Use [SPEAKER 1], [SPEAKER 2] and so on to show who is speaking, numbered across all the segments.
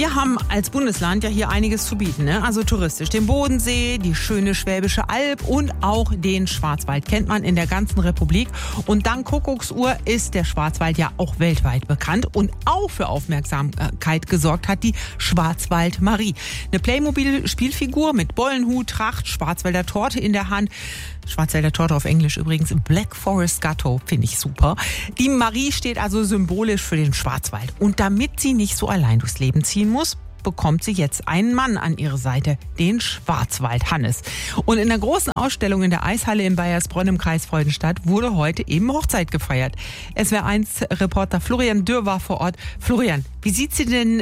[SPEAKER 1] Wir haben als Bundesland ja hier einiges zu bieten, ne? Also touristisch den Bodensee, die schöne Schwäbische Alb und auch den Schwarzwald kennt man in der ganzen Republik. Und dank Kuckucksuhr ist der Schwarzwald ja auch weltweit bekannt. Und auch für Aufmerksamkeit gesorgt hat die Schwarzwald Marie. Eine Playmobil-Spielfigur mit Bollenhut, Tracht, Schwarzwälder Torte in der Hand. Schwarzwälder Torte auf Englisch übrigens Black Forest Gatto, finde ich super. Die Marie steht also symbolisch für den Schwarzwald. Und damit sie nicht so allein durchs Leben ziehen muss, bekommt sie jetzt einen Mann an ihre Seite, den Schwarzwald Hannes. Und in der großen Ausstellung in der Eishalle in Baiersbronn im Kreis Freudenstadt wurde heute eben Hochzeit gefeiert. SWR1-Reporter Florian Dürr war vor Ort. Florian, wie sieht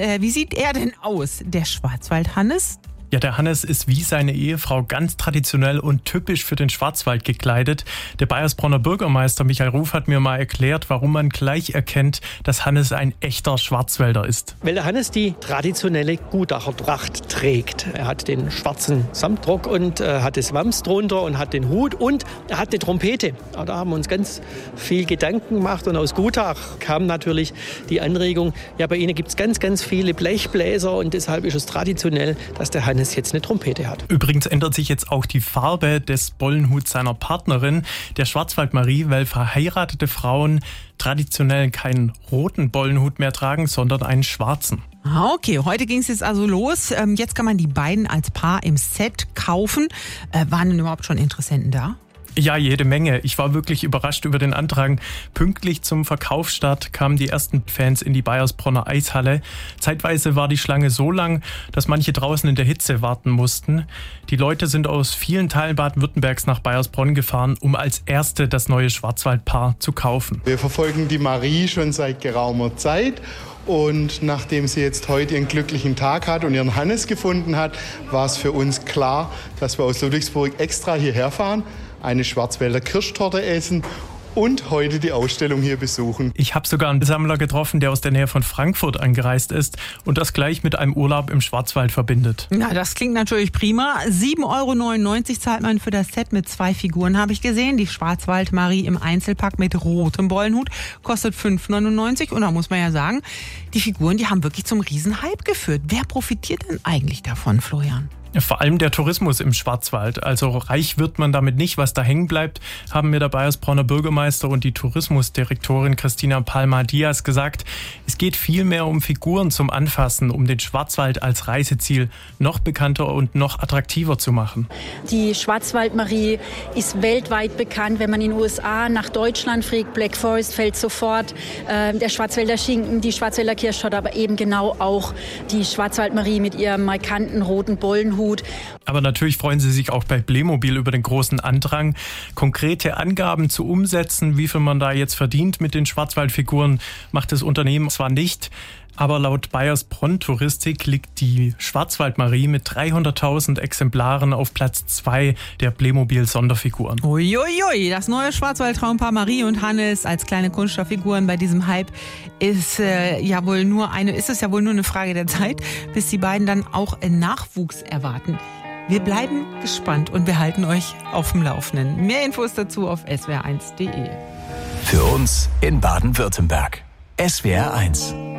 [SPEAKER 1] er denn aus, der Schwarzwald Hannes?
[SPEAKER 2] Ja, der Hannes ist wie seine Ehefrau ganz traditionell und typisch für den Schwarzwald gekleidet. Der Baiersbronner Bürgermeister Michael Ruf hat mir mal erklärt, warum man gleich erkennt, dass Hannes ein echter Schwarzwälder ist.
[SPEAKER 3] Weil der Hannes die traditionelle Gutachertracht trägt. Er hat den schwarzen Samtrock und hat das Wams drunter und hat den Hut und er hat eine Trompete. Da haben wir uns ganz viel Gedanken gemacht und aus Gutach kam natürlich die Anregung, ja, bei Ihnen gibt es ganz, ganz viele Blechbläser und deshalb ist es traditionell, dass der Hannes jetzt eine Trompete hat.
[SPEAKER 2] Übrigens ändert sich jetzt auch die Farbe des Bollenhuts seiner Partnerin, der Schwarzwald Marie, weil verheiratete Frauen traditionell keinen roten Bollenhut mehr tragen, sondern einen schwarzen.
[SPEAKER 1] Okay, heute ging es jetzt also los. Jetzt kann man die beiden als Paar im Set kaufen. Waren denn überhaupt schon Interessenten da?
[SPEAKER 2] Ja, jede Menge. Ich war wirklich überrascht über den Andrang. Pünktlich zum Verkaufsstart kamen die ersten Fans in die Baiersbronner Eishalle. Zeitweise war die Schlange so lang, dass manche draußen in der Hitze warten mussten. Die Leute sind aus vielen Teilen Baden-Württembergs nach Baiersbronn gefahren, um als Erste das neue Schwarzwaldpaar zu kaufen.
[SPEAKER 4] Wir verfolgen die Marie schon seit geraumer Zeit. Und nachdem sie jetzt heute ihren glücklichen Tag hat und ihren Hannes gefunden hat, war es für uns klar, dass wir aus Ludwigsburg extra hierher fahren, eine Schwarzwälder Kirschtorte essen und heute die Ausstellung hier besuchen.
[SPEAKER 2] Ich habe sogar einen Sammler getroffen, der aus der Nähe von Frankfurt angereist ist und das gleich mit einem Urlaub im Schwarzwald verbindet.
[SPEAKER 1] Na, das klingt natürlich prima. 7,99 € zahlt man für das Set mit 2 Figuren, habe ich gesehen. Die Schwarzwald Marie im Einzelpack mit rotem Bollenhut kostet 5,99 € und da muss man ja sagen, die Figuren, die haben wirklich zum Riesenhype geführt. Wer profitiert denn eigentlich davon, Florian?
[SPEAKER 2] Vor allem der Tourismus im Schwarzwald. Also reich wird man damit nicht. Was da hängen bleibt, haben mir der Baiersbronner Bürgermeister und die Tourismusdirektorin Christina Palma-Diaz gesagt. Es geht vielmehr um Figuren zum Anfassen, um den Schwarzwald als Reiseziel noch bekannter und noch attraktiver zu machen.
[SPEAKER 5] Die Schwarzwald Marie ist weltweit bekannt. Wenn man in den USA nach Deutschland fliegt, Black Forest fällt sofort. Der Schwarzwälder Schinken, die Schwarzwälder Kirschtorte, aber eben genau auch die Schwarzwald Marie mit ihrem markanten roten Bollenhut.
[SPEAKER 2] Aber natürlich freuen sie sich auch bei Playmobil über den großen Andrang. Konkrete Angaben zu Umsätzen, wie viel man da jetzt verdient mit den Schwarzwaldfiguren, macht das Unternehmen zwar nicht. Aber laut Baiersbronn Touristik liegt die Schwarzwald Marie mit 300.000 Exemplaren auf Platz 2 der Playmobil-Sonderfiguren.
[SPEAKER 1] Uiuiui, das neue Schwarzwald-Traumpaar Marie und Hannes als kleine Kunststofffiguren bei diesem Hype ist ja wohl nur eine Frage der Zeit, bis die beiden dann auch Nachwuchs erwarten. Wir bleiben gespannt und wir halten euch auf dem Laufenden. Mehr Infos dazu auf swr1.de.
[SPEAKER 6] Für uns in Baden-Württemberg. SWR1